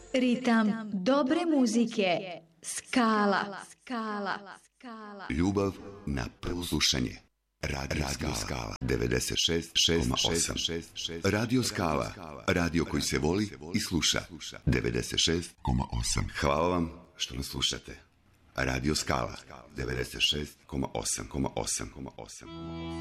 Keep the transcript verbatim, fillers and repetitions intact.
Ritam dobre muzike. Skala. Skala. Skala. Ljubav na prvo slušanje. Radio, Radio Skala devedeset šest zarez osam. Radio Skala, radio koji se voli i sluša. devedeset šest zarez osam. Hvala vam što nas slušate. Radio Skala devedeset šest zarez osam.